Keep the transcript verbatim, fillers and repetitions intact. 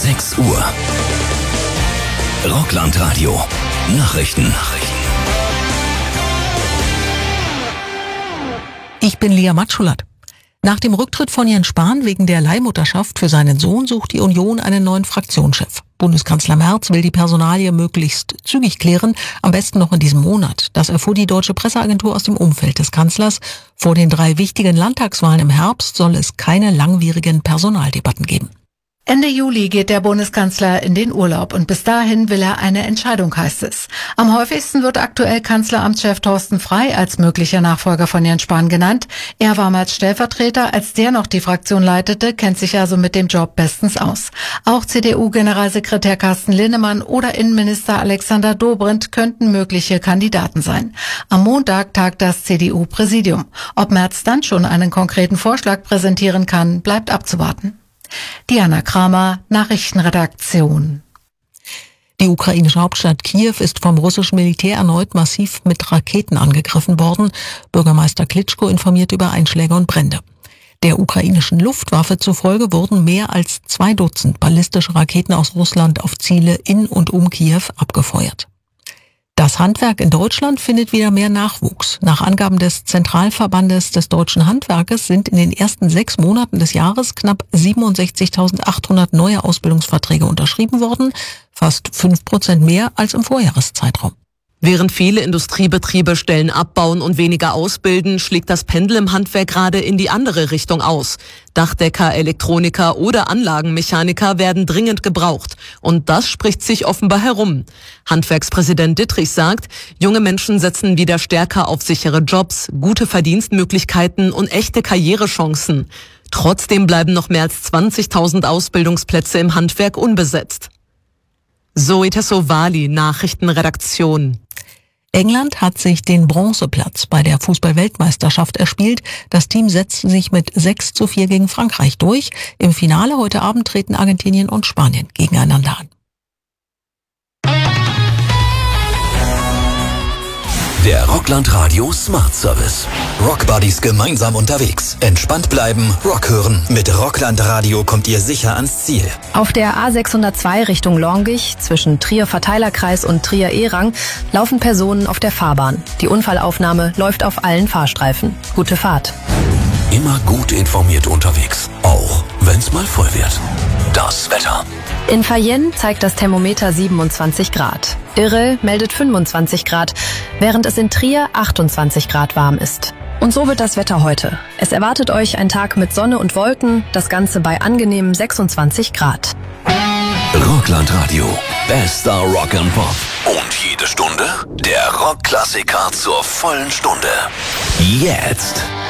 sechs Uhr. Rockland-Radio. Nachrichten. Ich bin Lea Matschulat. Nach dem Rücktritt von Jens Spahn wegen der Leihmutterschaft für seinen Sohn sucht die Union einen neuen Fraktionschef. Bundeskanzler Merz will die Personalie möglichst zügig klären, am besten noch in diesem Monat. Das erfuhr die deutsche Presseagentur aus dem Umfeld des Kanzlers. Vor den drei wichtigen Landtagswahlen im Herbst soll es keine langwierigen Personaldebatten geben. Ende Juli geht der Bundeskanzler in den Urlaub und bis dahin will er eine Entscheidung, heißt es. Am häufigsten wird aktuell Kanzleramtschef Thorsten Frey als möglicher Nachfolger von Jens Spahn genannt. Er war mal Stellvertreter, als der noch die Fraktion leitete, kennt sich also mit dem Job bestens aus. Auch C D U-Generalsekretär Carsten Linnemann oder Innenminister Alexander Dobrindt könnten mögliche Kandidaten sein. Am Montag tagt das C D U-Präsidium. Ob Merz dann schon einen konkreten Vorschlag präsentieren kann, bleibt abzuwarten. Diana Kramer, Nachrichtenredaktion. Die ukrainische Hauptstadt Kiew ist vom russischen Militär erneut massiv mit Raketen angegriffen worden. Bürgermeister Klitschko informiert über Einschläge und Brände. Der ukrainischen Luftwaffe zufolge wurden mehr als zwei Dutzend ballistische Raketen aus Russland auf Ziele in und um Kiew abgefeuert. Das Handwerk in Deutschland findet wieder mehr Nachwuchs. Nach Angaben des Zentralverbandes des deutschen Handwerkes sind in den ersten sechs Monaten des Jahres knapp siebenundsechzigtausendachthundert neue Ausbildungsverträge unterschrieben worden, fast fünf Prozent mehr als im Vorjahreszeitraum. Während viele Industriebetriebe Stellen abbauen und weniger ausbilden, schlägt das Pendel im Handwerk gerade in die andere Richtung aus. Dachdecker, Elektroniker oder Anlagenmechaniker werden dringend gebraucht. Und das spricht sich offenbar herum. Handwerkspräsident Dittrich sagt, junge Menschen setzen wieder stärker auf sichere Jobs, gute Verdienstmöglichkeiten und echte Karrierechancen. Trotzdem bleiben noch mehr als zwanzigtausend Ausbildungsplätze im Handwerk unbesetzt. Zoe Tassovali, Nachrichtenredaktion. England hat sich den Bronzeplatz bei der Fußball-Weltmeisterschaft erspielt. Das Team setzte sich mit sechs zu vier gegen Frankreich durch. Im Finale heute Abend treten Argentinien und Spanien gegeneinander an. Der Rockland-Radio Smart Service. Rockbuddies gemeinsam unterwegs. Entspannt bleiben, Rock hören. Mit Rockland-Radio kommt ihr sicher ans Ziel. Auf der A sechshundertzwei Richtung Longich zwischen Trier-Verteilerkreis und Trier-Ehrang laufen Personen auf der Fahrbahn. Die Unfallaufnahme läuft auf allen Fahrstreifen. Gute Fahrt. Immer gut informiert unterwegs. Auch wenn's mal voll wird. Das Wetter. In Fayenne zeigt das Thermometer siebenundzwanzig Grad. Irre meldet fünfundzwanzig Grad, während es in Trier achtundzwanzig Grad warm ist. Und so wird das Wetter heute. Es erwartet euch ein Tag mit Sonne und Wolken, das Ganze bei angenehmen sechsundzwanzig Grad. Rockland-Radio. Bester Rock and Pop. Und jede Stunde der Rockklassiker zur vollen Stunde. Jetzt.